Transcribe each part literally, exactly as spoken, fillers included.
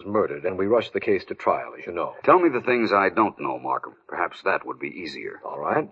murdered, and we rushed the case to trial, as you know. Tell me the things I don't know, Markham. Perhaps that would be easier. All right.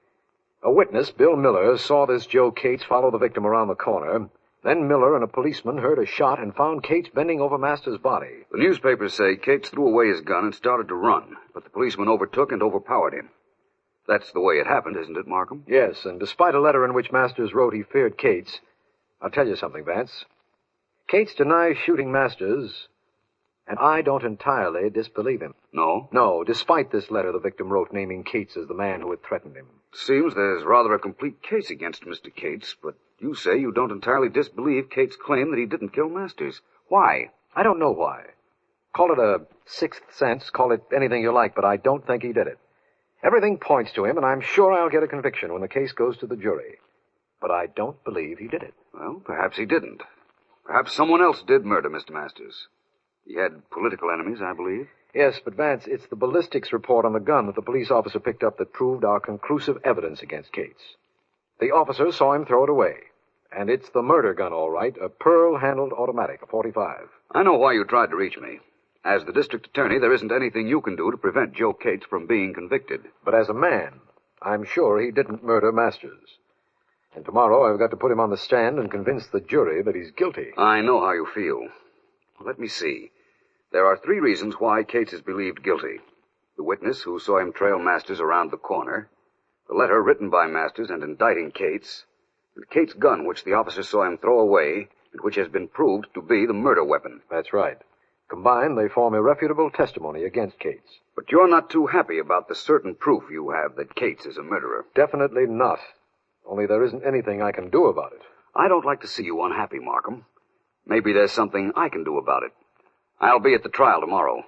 A witness, Bill Miller, saw this Joe Cates follow the victim around the corner. Then Miller and a policeman heard a shot and found Cates bending over Masters' body. The newspapers say Cates threw away his gun and started to run, but the policeman overtook and overpowered him. That's the way it happened, isn't it, Markham? Yes, and despite a letter in which Masters wrote he feared Cates, I'll tell you something, Vance. Cates denies shooting Masters, and I don't entirely disbelieve him. No? No, despite this letter the victim wrote naming Cates as the man who had threatened him. Seems there's rather a complete case against Mister Cates, but you say you don't entirely disbelieve Cates' claim that he didn't kill Masters. Why? I don't know why. Call it a sixth sense, call it anything you like, but I don't think he did it. Everything points to him, and I'm sure I'll get a conviction when the case goes to the jury. But I don't believe he did it. Well, perhaps he didn't. Perhaps someone else did murder Mister Masters. He had political enemies, I believe. Yes, but Vance, it's the ballistics report on the gun that the police officer picked up that proved our conclusive evidence against Cates. The officer saw him throw it away. And it's the murder gun, all right, a pearl-handled automatic, a forty-five. I know why you tried to reach me. As the district attorney, there isn't anything you can do to prevent Joe Cates from being convicted. But as a man, I'm sure he didn't murder Masters. And tomorrow I've got to put him on the stand and convince the jury that he's guilty. I know how you feel. Let me see. There are three reasons why Cates is believed guilty. The witness who saw him trail Masters around the corner, the letter written by Masters and indicting Cates, and Cates' gun which the officer saw him throw away and which has been proved to be the murder weapon. That's right. Combined, they form irrefutable testimony against Cates. But you're not too happy about the certain proof you have that Cates is a murderer. Definitely not. Only there isn't anything I can do about it. I don't like to see you unhappy, Markham. Maybe there's something I can do about it. I'll be at the trial tomorrow.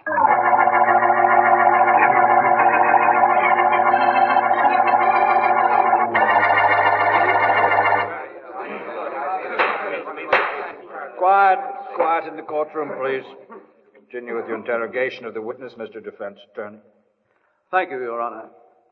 Quiet, quiet in the courtroom, please. Continue with your interrogation of the witness, Mister Defense Attorney. Thank you, Your Honor.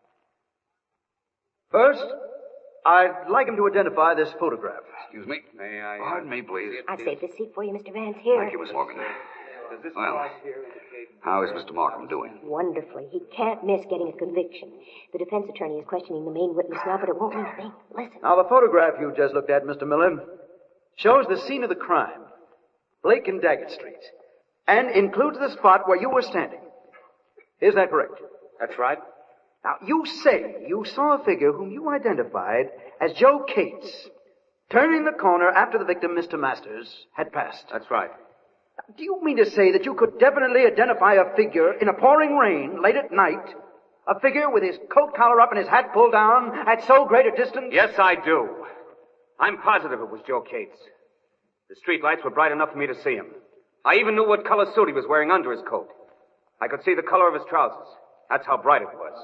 First, I'd like him to identify this photograph. Excuse me. May I... Pardon me, please. I've saved the seat for you, Mister Vance. Here. Thank you, Miss Morgan. Well, how is Mister Markham doing? Wonderfully. He can't miss getting a conviction. The defense attorney is questioning the main witness now, but it won't mean a thing. Listen. Now, the photograph you just looked at, Mister Miller, shows the scene of the crime, Blake and Daggett Streets, and includes the spot where you were standing. Is that correct? That's right. Now, you say you saw a figure whom you identified as Joe Cates turning the corner after the victim, Mister Masters, had passed. That's right. Do you mean to say that you could definitely identify a figure in a pouring rain late at night, a figure with his coat collar up and his hat pulled down at so great a distance? Yes, I do. I'm positive it was Joe Cates. The street lights were bright enough for me to see him. I even knew what color suit he was wearing under his coat. I could see the color of his trousers. That's how bright it was.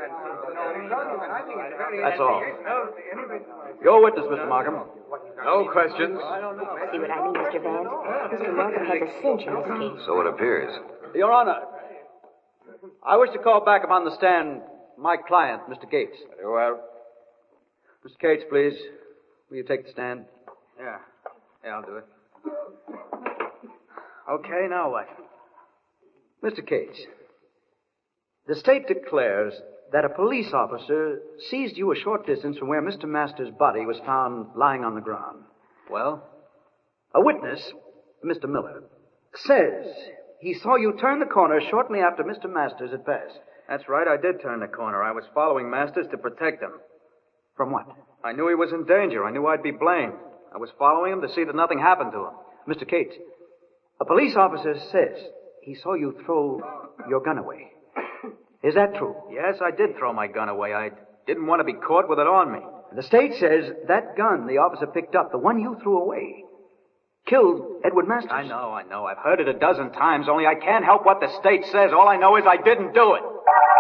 That's all. Your witness, Mister Markham. No questions. See what I mean, Mister Vance? Mister Markham has a cinch in this case. So it appears. Your Honor, I wish to call back upon the stand my client, Mister Cates. Very well. Mister Cates, please. Will you take the stand? Yeah. Yeah, I'll do it. Okay, now what? Mister Cates, the state declares that a police officer seized you a short distance from where Mister Masters' body was found lying on the ground. Well? A witness, Mister Miller, says he saw you turn the corner shortly after Mister Masters had passed. That's right, I did turn the corner. I was following Masters to protect him. From what? I knew he was in danger. I knew I'd be blamed. I was following him to see that nothing happened to him. Mister Cates, a police officer says he saw you throw your gun away. Is that true? Yes, I did throw my gun away. I didn't want to be caught with it on me. The state says that gun the officer picked up, the one you threw away, killed Edward Masters. I know, I know. I've heard it a dozen times, only I can't help what the state says. All I know is I didn't do it.